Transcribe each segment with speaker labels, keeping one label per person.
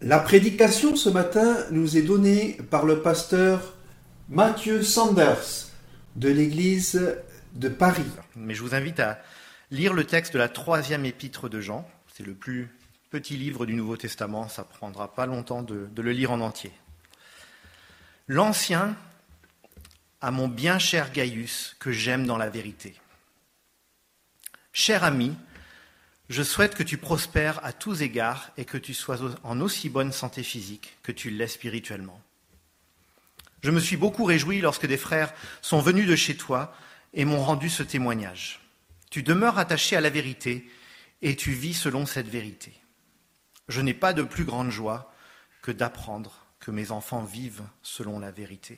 Speaker 1: La prédication ce matin nous est donnée par le pasteur Matthew Sanders de l'église de Paris.
Speaker 2: Mais je vous invite à lire le texte de la 3e épître de Jean. C'est le plus petit livre du Nouveau Testament, ça ne prendra pas longtemps de le lire en entier. L'Ancien à mon bien cher Gaius, que j'aime dans la vérité. Cher ami, je souhaite que tu prospères à tous égards et que tu sois en aussi bonne santé physique que tu l'es spirituellement. Je me suis beaucoup réjoui lorsque des frères sont venus de chez toi et m'ont rendu ce témoignage. Tu demeures attaché à la vérité et tu vis selon cette vérité. Je n'ai pas de plus grande joie que d'apprendre que mes enfants vivent selon la vérité.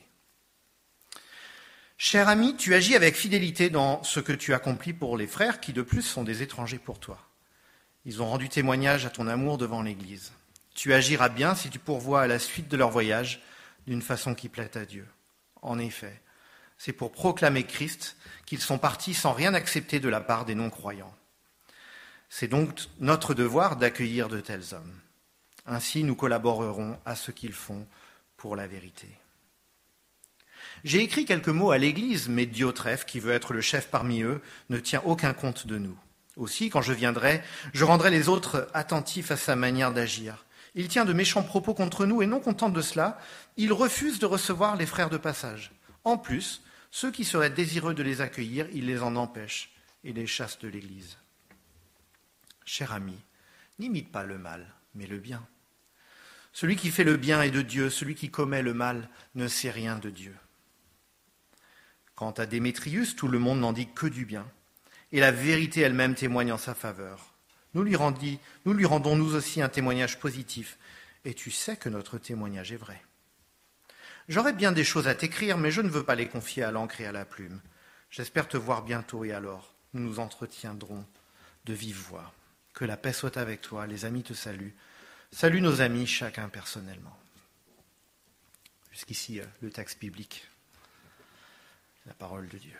Speaker 2: Cher ami, tu agis avec fidélité dans ce que tu accomplis pour les frères qui de plus sont des étrangers pour toi. Ils ont rendu témoignage à ton amour devant l'Église. Tu agiras bien si tu pourvois à la suite de leur voyage d'une façon qui plaît à Dieu. En effet, c'est pour proclamer Christ qu'ils sont partis sans rien accepter de la part des non-croyants. C'est donc notre devoir d'accueillir de tels hommes. Ainsi, nous collaborerons à ce qu'ils font pour la vérité. J'ai écrit quelques mots à l'Église, mais Diotrephe, qui veut être le chef parmi eux, ne tient aucun compte de nous. Aussi, quand je viendrai, je rendrai les autres attentifs à sa manière d'agir. Il tient de méchants propos contre nous et non content de cela, il refuse de recevoir les frères de passage. En plus, ceux qui seraient désireux de les accueillir, il les en empêche et les chasse de l'Église. Cher ami, n'imite pas le mal, mais le bien. Celui qui fait le bien est de Dieu, celui qui commet le mal ne sait rien de Dieu. Quant à Démétrius, tout le monde n'en dit que du bien, et la vérité elle-même témoigne en sa faveur. Nous lui rendons nous aussi un témoignage positif, et tu sais que notre témoignage est vrai. J'aurais bien des choses à t'écrire, mais je ne veux pas les confier à l'encre et à la plume. J'espère te voir bientôt, et alors nous nous entretiendrons de vive voix. Que la paix soit avec toi, les amis te saluent. Salue nos amis, chacun personnellement. Jusqu'ici, le texte biblique, la parole de Dieu.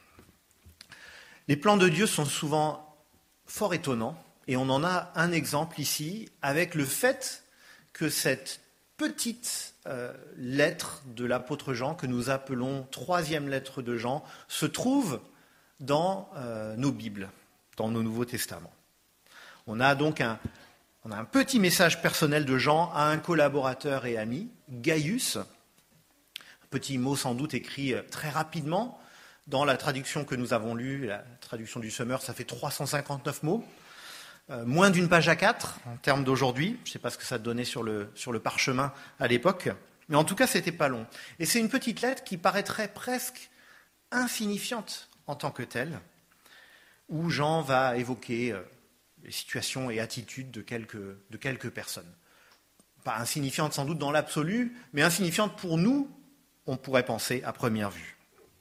Speaker 2: Les plans de Dieu sont souvent fort étonnants, et on en a un exemple ici, avec le fait que cette petite lettre de l'apôtre Jean, que nous appelons 3e lettre de Jean, se trouve dans nos Bibles, dans nos Nouveaux Testaments. On a donc un petit message personnel de Jean à un collaborateur et ami, Gaius. Un petit mot sans doute écrit très rapidement. Dans la traduction que nous avons lue, la traduction du Semeur, ça fait 359 mots. Moins d'une page à 4 en termes d'aujourd'hui. Je ne sais pas ce que ça donnait sur le parchemin à l'époque. Mais en tout cas, c'était pas long. Et c'est une petite lettre qui paraîtrait presque insignifiante en tant que telle, où Jean va évoquer les situations et attitudes de quelques personnes. Pas insignifiante sans doute dans l'absolu, mais insignifiante pour nous, on pourrait penser à première vue.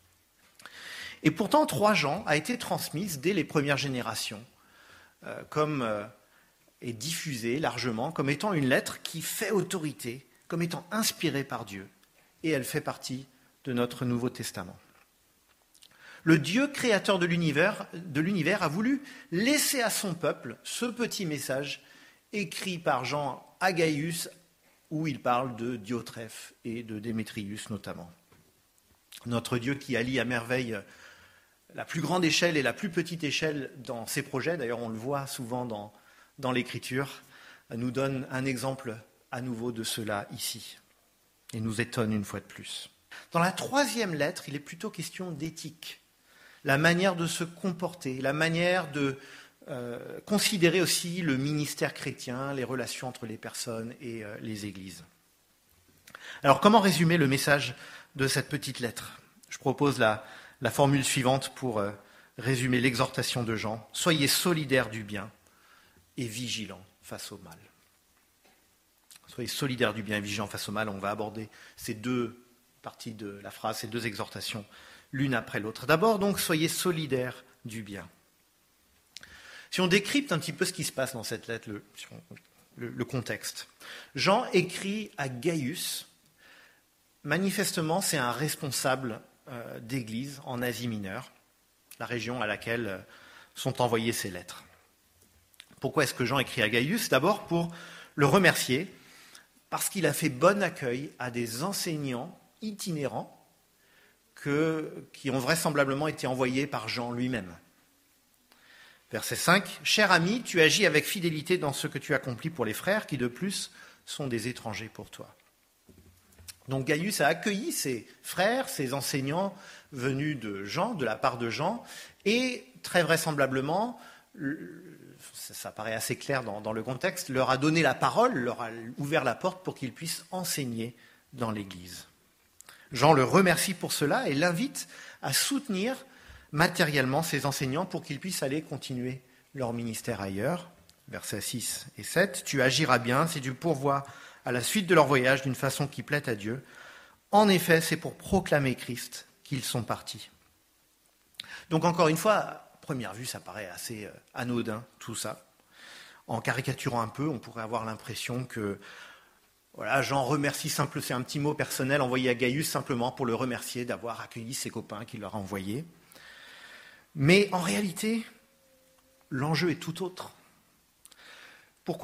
Speaker 2: Et pourtant, 3 Jean a été transmise dès les premières générations, est diffusée largement comme étant une lettre qui fait autorité, comme étant inspirée par Dieu, et elle fait partie de notre Nouveau Testament. Le Dieu créateur de l'univers a voulu laisser à son peuple ce petit message écrit par Jean à Gaius, où il parle de Diotrephe et de Démétrius notamment. Notre Dieu qui allie à merveille la plus grande échelle et la plus petite échelle dans ses projets, d'ailleurs on le voit souvent dans l'Écriture, nous donne un exemple à nouveau de cela ici, et nous étonne une fois de plus. Dans la 3e lettre, il est plutôt question d'éthique, la manière de se comporter, la manière de considérer aussi le ministère chrétien, les relations entre les personnes et les églises. Alors comment résumer le message de cette petite lettre ? Je propose la formule suivante pour résumer l'exhortation de Jean. Soyez solidaires du bien et vigilants face au mal. Soyez solidaires du bien et vigilants face au mal. On va aborder ces 2 parties de la phrase, ces 2 exhortations, l'une après l'autre. D'abord, donc, soyez solidaires du bien. Si on décrypte un petit peu ce qui se passe dans cette lettre, le contexte. Jean écrit à Gaius. Manifestement, c'est un responsable d'église en Asie mineure, la région à laquelle sont envoyées ces lettres. Pourquoi est-ce que Jean écrit à Gaius ? D'abord pour le remercier parce qu'il a fait bon accueil à des enseignants itinérants qui ont vraisemblablement été envoyés par Jean lui-même. Verset 5, « Cher ami, tu agis avec fidélité dans ce que tu accomplis pour les frères, qui de plus sont des étrangers pour toi. » Donc Gaius a accueilli ses frères, ses enseignants venus de Jean, de la part de Jean, et très vraisemblablement, ça paraît assez clair dans le contexte, leur a donné la parole, leur a ouvert la porte pour qu'ils puissent enseigner dans l'Église. Jean le remercie pour cela et l'invite à soutenir matériellement ses enseignants pour qu'ils puissent aller continuer leur ministère ailleurs. Versets 6 et 7, « Tu agiras bien si tu pourvois à la suite de leur voyage d'une façon qui plaît à Dieu. En effet, c'est pour proclamer Christ qu'ils sont partis. » Donc encore une fois, à première vue, ça paraît assez anodin, tout ça. En caricaturant un peu, on pourrait avoir l'impression que voilà, Jean remercie simplement, c'est un petit mot personnel envoyé à Gaius simplement pour le remercier d'avoir accueilli ses copains qu'il leur a envoyés. Mais en réalité, l'enjeu est tout autre. Pourquoi ?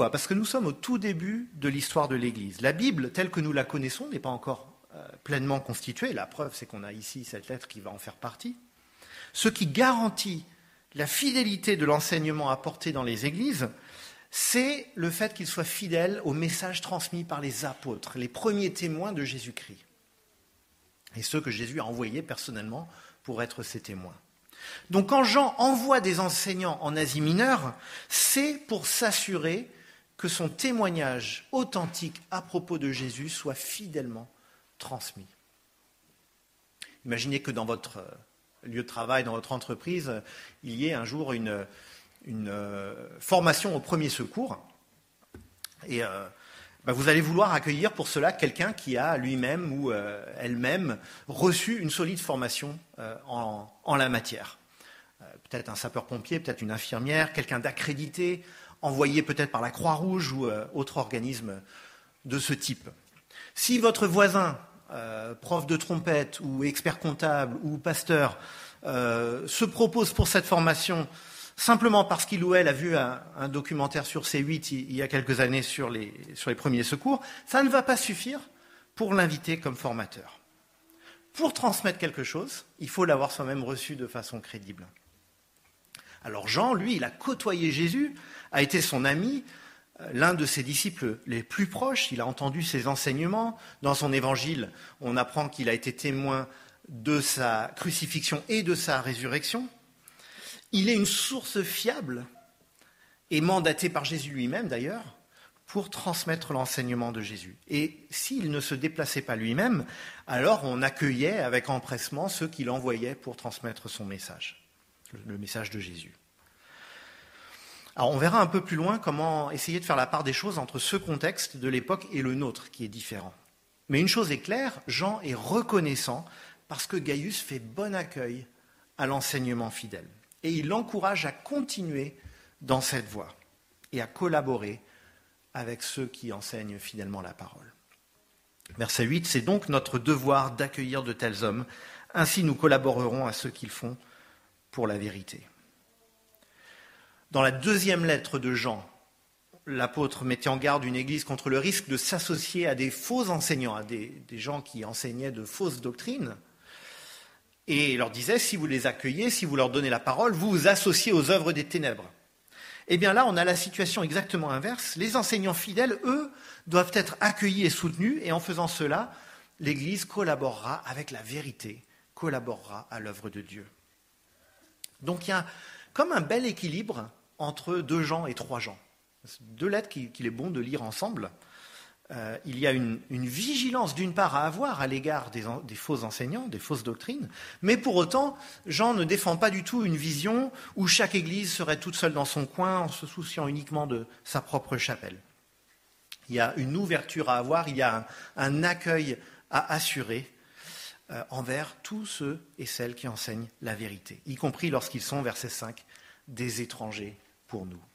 Speaker 2: Parce que nous sommes au tout début de l'histoire de l'Église. La Bible, telle que nous la connaissons, n'est pas encore pleinement constituée. La preuve, c'est qu'on a ici cette lettre qui va en faire partie. Ce qui garantit la fidélité de l'enseignement apporté dans les églises, c'est le fait qu'ils soient fidèles au message transmis par les apôtres, les premiers témoins de Jésus-Christ, et ceux que Jésus a envoyés personnellement pour être ses témoins. Donc quand Jean envoie des enseignants en Asie mineure, c'est pour s'assurer que son témoignage authentique à propos de Jésus soit fidèlement transmis. Imaginez que dans votre lieu de travail, dans votre entreprise, il y ait un jour une formation au premier secours. Et vous allez vouloir accueillir pour cela quelqu'un qui a lui-même ou elle-même reçu une solide formation en la matière. Peut-être un sapeur-pompier, peut-être une infirmière, quelqu'un d'accrédité, envoyé peut-être par la Croix-Rouge ou autre organisme de ce type. Si votre voisin, prof de trompette ou expert comptable ou pasteur, se propose pour cette formation simplement parce qu'il ou elle a vu un documentaire sur C8 il y a quelques années sur les premiers secours, ça ne va pas suffire pour l'inviter comme formateur. Pour transmettre quelque chose, il faut l'avoir soi-même reçu de façon crédible. Alors Jean, lui, il a côtoyé Jésus, a été son ami, l'un de ses disciples les plus proches, il a entendu ses enseignements. Dans son évangile, on apprend qu'il a été témoin de sa crucifixion et de sa résurrection. Il est une source fiable et mandaté par Jésus lui-même d'ailleurs pour transmettre l'enseignement de Jésus. Et s'il ne se déplaçait pas lui-même, alors on accueillait avec empressement ceux qu'il envoyait pour transmettre son message, le message de Jésus. Alors on verra un peu plus loin comment essayer de faire la part des choses entre ce contexte de l'époque et le nôtre qui est différent. Mais une chose est claire, Jean est reconnaissant parce que Gaius fait bon accueil à l'enseignement fidèle. Et il l'encourage à continuer dans cette voie et à collaborer avec ceux qui enseignent fidèlement la parole. Verset 8, c'est donc notre devoir d'accueillir de tels hommes, ainsi nous collaborerons à ce qu'ils font pour la vérité. Dans la deuxième lettre de Jean, l'apôtre mettait en garde une église contre le risque de s'associer à des faux enseignants, à des gens qui enseignaient de fausses doctrines, et il leur disait, si vous les accueillez, si vous leur donnez la parole, vous vous associez aux œuvres des ténèbres. Eh bien là, on a la situation exactement inverse. Les enseignants fidèles, eux, doivent être accueillis et soutenus, et en faisant cela, l'Église collaborera avec la vérité, collaborera à l'œuvre de Dieu. Donc il y a comme un bel équilibre entre 2 Jean et 3 Jean. 2 lettres qu'il est bon de lire ensemble. Il y a une vigilance d'une part à avoir à l'égard des faux enseignants, des fausses doctrines, mais pour autant, Jean ne défend pas du tout une vision où chaque église serait toute seule dans son coin en se souciant uniquement de sa propre chapelle. Il y a une ouverture à avoir, il y a un accueil à assurer envers tous ceux et celles qui enseignent la vérité, y compris lorsqu'ils sont, verset 5, des étrangers pour nous.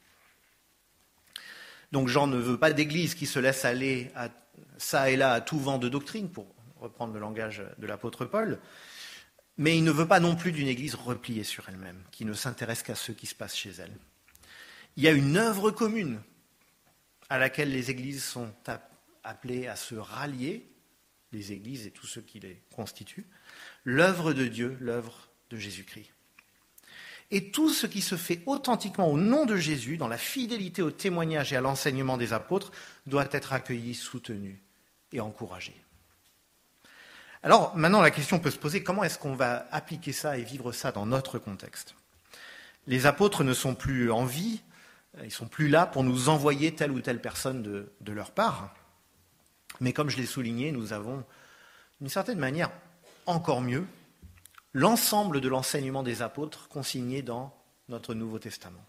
Speaker 2: Donc Jean ne veut pas d'église qui se laisse aller ça et là à tout vent de doctrine, pour reprendre le langage de l'apôtre Paul, mais il ne veut pas non plus d'une église repliée sur elle-même, qui ne s'intéresse qu'à ce qui se passe chez elle. Il y a une œuvre commune à laquelle les églises sont appelés à se rallier, les églises et tous ceux qui les constituent, l'œuvre de Dieu, l'œuvre de Jésus-Christ. Et tout ce qui se fait authentiquement au nom de Jésus, dans la fidélité au témoignage et à l'enseignement des apôtres, doit être accueilli, soutenu et encouragé. Alors, maintenant, la question peut se poser, comment est-ce qu'on va appliquer ça et vivre ça dans notre contexte ? Les apôtres ne sont plus en vie, ils ne sont plus là pour nous envoyer telle ou telle personne de leur part. Mais comme je l'ai souligné, nous avons, d'une certaine manière, encore mieux, l'ensemble de l'enseignement des apôtres consigné dans notre Nouveau Testament.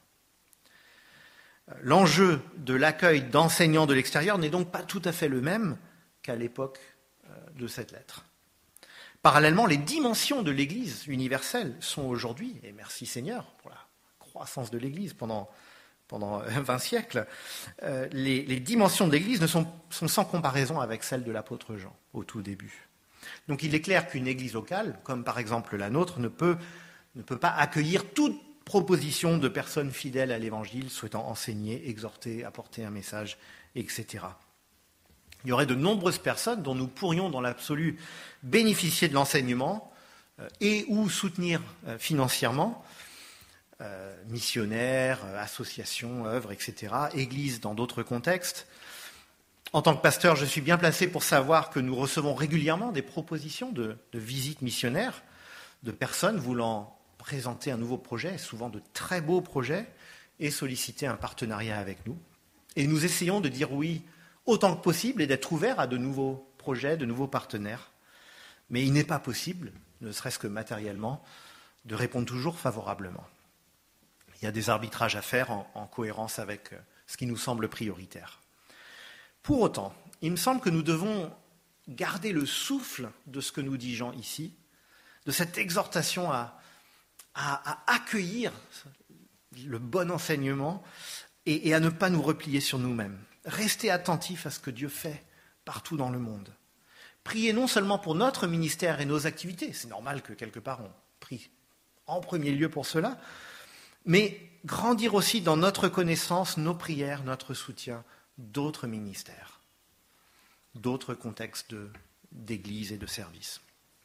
Speaker 2: L'enjeu de l'accueil d'enseignants de l'extérieur n'est donc pas tout à fait le même qu'à l'époque de cette lettre. Parallèlement, les dimensions de l'Église universelle sont aujourd'hui, et merci Seigneur pour la croissance de l'Église pendant 20 siècles, les dimensions de l'Église sont sans comparaison avec celles de l'apôtre Jean au tout début. Donc il est clair qu'une église locale, comme par exemple la nôtre, ne peut pas accueillir toute proposition de personnes fidèles à l'Évangile, souhaitant enseigner, exhorter, apporter un message, etc. Il y aurait de nombreuses personnes dont nous pourrions dans l'absolu bénéficier de l'enseignement et ou soutenir financièrement, missionnaires, associations, œuvres, etc., églises dans d'autres contextes. En tant que pasteur, je suis bien placé pour savoir que nous recevons régulièrement des propositions de visites missionnaires de personnes voulant présenter un nouveau projet, souvent de très beaux projets, et solliciter un partenariat avec nous. Et nous essayons de dire oui autant que possible et d'être ouverts à de nouveaux projets, de nouveaux partenaires. Mais il n'est pas possible, ne serait-ce que matériellement, de répondre toujours favorablement. Il y a des arbitrages à faire en cohérence avec ce qui nous semble prioritaire. Pour autant, il me semble que nous devons garder le souffle de ce que nous dit Jean ici, de cette exhortation à accueillir le bon enseignement et à ne pas nous replier sur nous-mêmes. Rester attentifs à ce que Dieu fait partout dans le monde. Prier non seulement pour notre ministère et nos activités, c'est normal que quelque part on prie en premier lieu pour cela, mais grandir aussi dans notre connaissance, nos prières, notre soutien, d'autres ministères, d'autres contextes d'église et de service.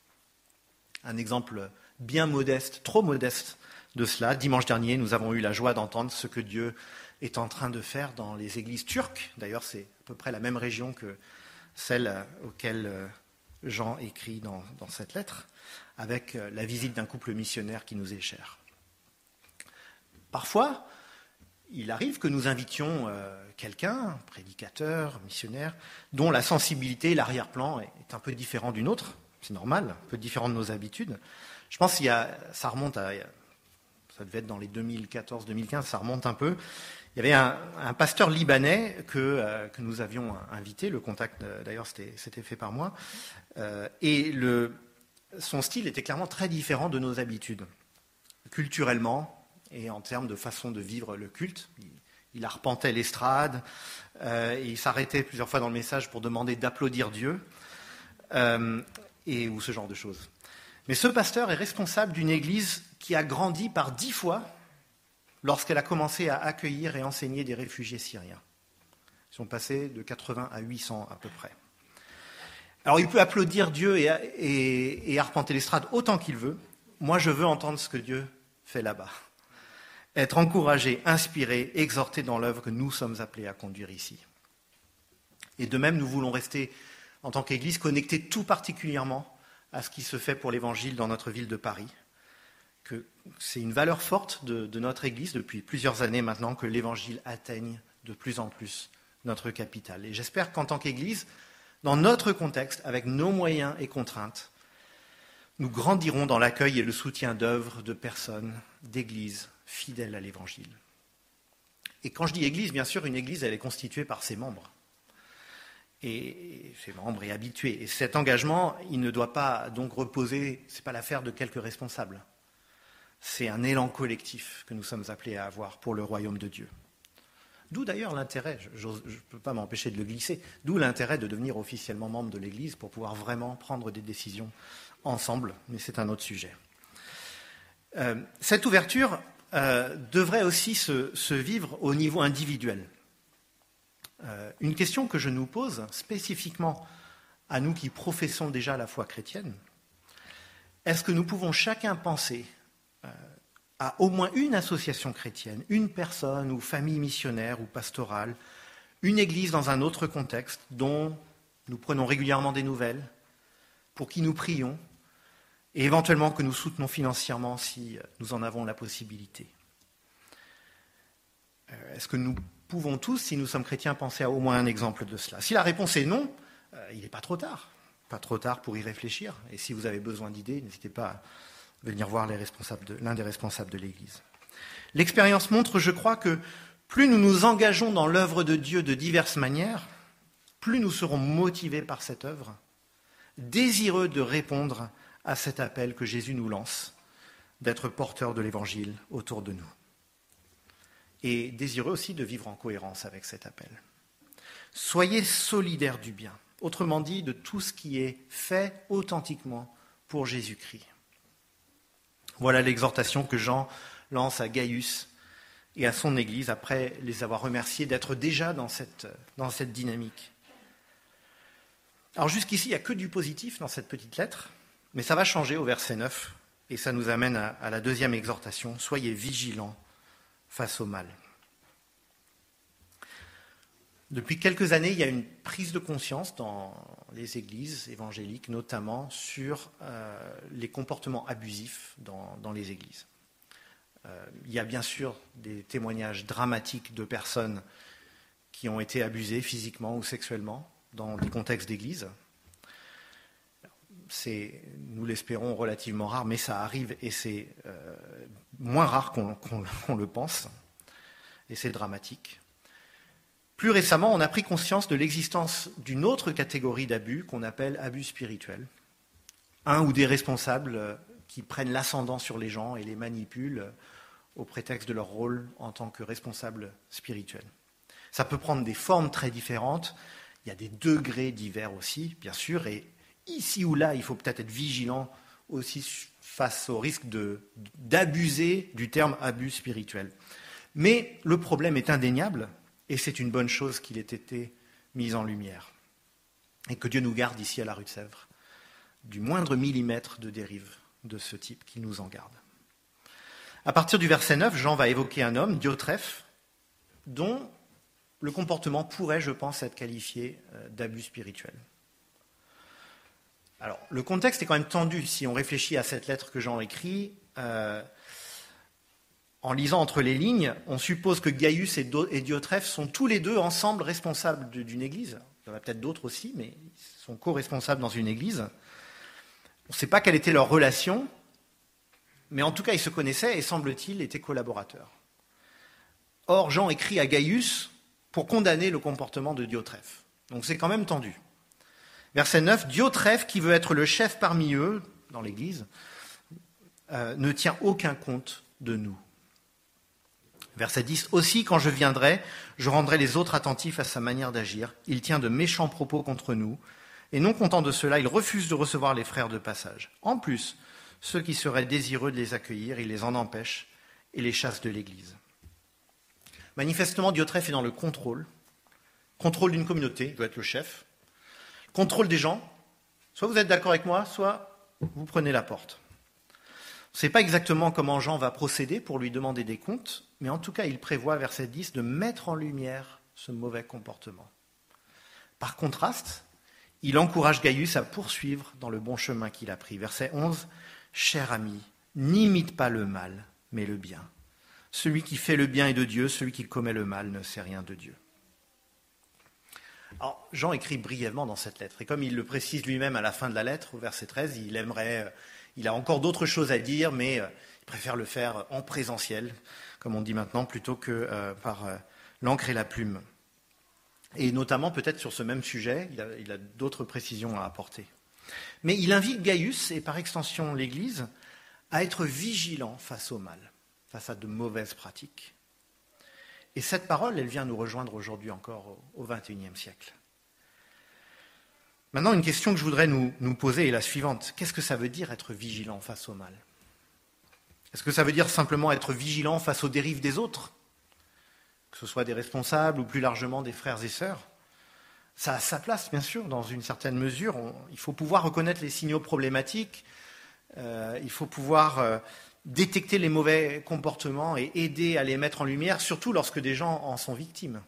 Speaker 2: Un exemple bien modeste, trop modeste de cela, dimanche dernier, nous avons eu la joie d'entendre ce que Dieu est en train de faire dans les églises turques. D'ailleurs, c'est à peu près la même région que celle auquel Jean écrit dans cette lettre, avec la visite d'un couple missionnaire qui nous est cher. Parfois, il arrive que nous invitions quelqu'un, un prédicateur, missionnaire, dont la sensibilité, l'arrière-plan est un peu différent d'une autre. C'est normal, un peu différent de nos habitudes. Je pense qu'il ça remonte à... Ça devait être dans les 2014-2015, ça remonte un peu. Il y avait un pasteur libanais que nous avions invité. Le contact, d'ailleurs, c'était fait par moi. Et son style était clairement très différent de nos habitudes, culturellement et en termes de façon de vivre le culte. Il arpentait l'estrade, et il s'arrêtait plusieurs fois dans le message pour demander d'applaudir Dieu, ou ce genre de choses. Mais ce pasteur est responsable d'une église qui a grandi par 10 fois lorsqu'elle a commencé à accueillir et enseigner des réfugiés syriens. Ils sont passés de 80 à 800 à peu près. Alors il peut applaudir Dieu et arpenter l'estrade autant qu'il veut. Moi, je veux entendre ce que Dieu fait là-bas. Être encouragé, inspiré, exhorté dans l'œuvre que nous sommes appelés à conduire ici. Et de même, nous voulons rester, en tant qu'Église, connectés tout particulièrement à ce qui se fait pour l'Évangile dans notre ville de Paris. Que c'est une valeur forte de notre Église depuis plusieurs années maintenant que l'Évangile atteigne de plus en plus notre capitale. Et j'espère qu'en tant qu'Église, dans notre contexte, avec nos moyens et contraintes, nous grandirons dans l'accueil et le soutien d'œuvres, de personnes, d'églises fidèles à l'Évangile. Et quand je dis Église, bien sûr, une Église, elle est constituée par ses membres. Et ses membres et habitués. Et cet engagement, il ne doit pas donc reposer, ce n'est pas l'affaire de quelques responsables. C'est un élan collectif que nous sommes appelés à avoir pour le royaume de Dieu. D'où d'ailleurs l'intérêt, je ne peux pas m'empêcher de le glisser, d'où l'intérêt de devenir officiellement membre de l'Église pour pouvoir vraiment prendre des décisions ensemble, mais c'est un autre sujet. Cette ouverture devrait aussi se vivre au niveau individuel. Une question que je nous pose spécifiquement à nous qui professons déjà la foi chrétienne, est-ce que nous pouvons chacun penser à au moins une association chrétienne, une personne ou famille missionnaire ou pastorale, une église dans un autre contexte dont nous prenons régulièrement des nouvelles, pour qui nous prions, et éventuellement que nous soutenons financièrement si nous en avons la possibilité. Est-ce que nous pouvons tous, si nous sommes chrétiens, penser à au moins un exemple de cela? Si la réponse est non, il n'est pas trop tard. Pas trop tard pour y réfléchir. Et si vous avez besoin d'idées, n'hésitez pas à venir voir l'un des responsables de l'Église. L'expérience montre, je crois, que plus nous nous engageons dans l'œuvre de Dieu de diverses manières, plus nous serons motivés par cette œuvre, désireux de répondre à cet appel que Jésus nous lance, d'être porteurs de l'Évangile autour de nous. Et désireux aussi de vivre en cohérence avec cet appel. Soyez solidaires du bien, autrement dit de tout ce qui est fait authentiquement pour Jésus-Christ. Voilà l'exhortation que Jean lance à Gaius et à son Église après les avoir remerciés d'être déjà dans cette dynamique. Alors jusqu'ici, il n'y a que du positif dans cette petite lettre, mais ça va changer au verset 9 et ça nous amène à la deuxième exhortation, soyez vigilants face au mal. Depuis quelques années, il y a une prise de conscience dans les églises évangéliques, notamment sur les comportements abusifs dans les églises. Il y a bien sûr des témoignages dramatiques de personnes qui ont été abusées physiquement ou sexuellement dans des contextes d'église. C'est, nous l'espérons, relativement rare, mais ça arrive et c'est moins rare qu'on le pense. Et c'est dramatique. Plus récemment, on a pris conscience de l'existence d'une autre catégorie d'abus qu'on appelle abus spirituels. Un ou des responsables qui prennent l'ascendant sur les gens et les manipulent au prétexte de leur rôle en tant que responsables spirituels. Ça peut prendre des formes très différentes. Il y a des degrés divers aussi, bien sûr, et ici ou là, il faut peut-être être vigilant aussi face au risque d'abuser du terme abus spirituel. Mais le problème est indéniable, et c'est une bonne chose qu'il ait été mis en lumière. Et que Dieu nous garde ici à la rue de Sèvres du moindre millimètre de dérive de ce type, qu'il nous en garde. À partir du verset 9, Jean va évoquer un homme, Diotrephe, dont le comportement pourrait, je pense, être qualifié d'abus spirituel. Alors, le contexte est quand même tendu si on réfléchit à cette lettre que Jean écrit. En lisant entre les lignes, on suppose que Gaius et Diotrephe sont tous les deux ensemble responsables d'une église. Il y en a peut-être d'autres aussi, mais ils sont co-responsables dans une église. On ne sait pas quelle était leur relation, mais en tout cas, ils se connaissaient et, semble-t-il, étaient collaborateurs. Or, Jean écrit à Gaius pour condamner le comportement de Diotrephe. Donc c'est quand même tendu. Verset 9, Diotrephe, qui veut être le chef parmi eux, dans l'église, ne tient aucun compte de nous. Verset 10, aussi quand je viendrai, je rendrai les autres attentifs à sa manière d'agir. Il tient de méchants propos contre nous, et non content de cela, il refuse de recevoir les frères de passage. En plus, ceux qui seraient désireux de les accueillir, il les en empêche et les chasse de l'église. Manifestement, Diotrephe est dans le contrôle d'une communauté, il doit être le chef, contrôle des gens, soit vous êtes d'accord avec moi, soit vous prenez la porte. On ne sait pas exactement comment Jean va procéder pour lui demander des comptes, mais en tout cas, il prévoit, verset 10, de mettre en lumière ce mauvais comportement. Par contraste, il encourage Gaius à poursuivre dans le bon chemin qu'il a pris. Verset 11, « Cher ami, n'imite pas le mal, mais le bien. Celui qui fait le bien est de Dieu, celui qui commet le mal ne sait rien de Dieu. » Alors, Jean écrit brièvement dans cette lettre, et comme il le précise lui-même à la fin de la lettre, au verset 13, il a encore d'autres choses à dire, mais il préfère le faire en présentiel, comme on dit maintenant, plutôt que par l'encre et la plume. Et notamment, peut-être sur ce même sujet, il a d'autres précisions à apporter. Mais il invite Gaius, et par extension l'Église, à être vigilant face au mal, face à de mauvaises pratiques. Et cette parole, elle vient nous rejoindre aujourd'hui encore au XXIe siècle. Maintenant, une question que je voudrais nous poser est la suivante. Qu'est-ce que ça veut dire être vigilant face au mal ? Est-ce que ça veut dire simplement être vigilant face aux dérives des autres ? que ce soit des responsables ou plus largement des frères et sœurs. Ça a sa place, bien sûr, dans une certaine mesure. Il faut pouvoir reconnaître les signaux problématiques, il faut pouvoir détecter les mauvais comportements et aider à les mettre en lumière, surtout lorsque des gens en sont victimes.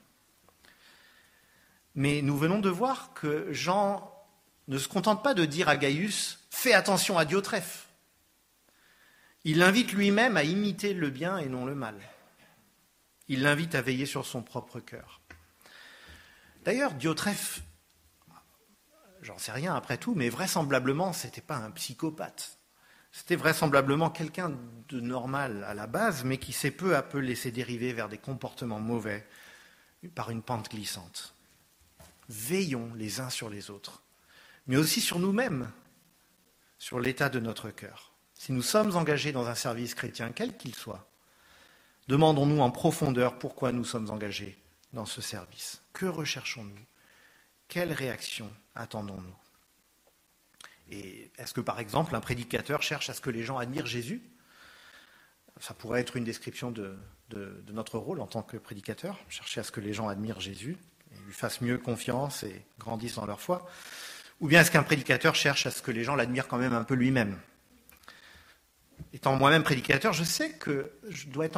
Speaker 2: Mais nous venons de voir que Jean ne se contente pas de dire à Gaius « Fais attention à Diotrephe ». Il l'invite lui-même à imiter le bien et non le mal. Il l'invite à veiller sur son propre cœur. D'ailleurs, Diotrephe, j'en sais rien après tout, mais vraisemblablement, ce n'était pas un psychopathe. C'était vraisemblablement quelqu'un de normal à la base, mais qui s'est peu à peu laissé dériver vers des comportements mauvais par une pente glissante. Veillons les uns sur les autres, mais aussi sur nous-mêmes, sur l'état de notre cœur. Si nous sommes engagés dans un service chrétien, quel qu'il soit, demandons-nous en profondeur pourquoi nous sommes engagés dans ce service. Que recherchons-nous? Quelle réaction attendons-nous? Et est-ce que, par exemple, un prédicateur cherche à ce que les gens admirent Jésus? Ça pourrait être une description de notre rôle en tant que prédicateur, chercher à ce que les gens admirent Jésus, et lui fassent mieux confiance et grandissent dans leur foi. Ou bien est-ce qu'un prédicateur cherche à ce que les gens l'admirent quand même un peu lui-même? Étant moi-même prédicateur, je sais que je dois être